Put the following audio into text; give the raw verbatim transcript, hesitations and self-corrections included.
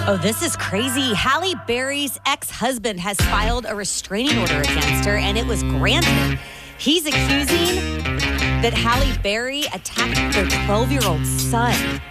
Oh, this is crazy. Halle Berry's ex-husband has filed a restraining order against her, and it was granted. He's accusing that Halle Berry attacked their twelve-year-old son.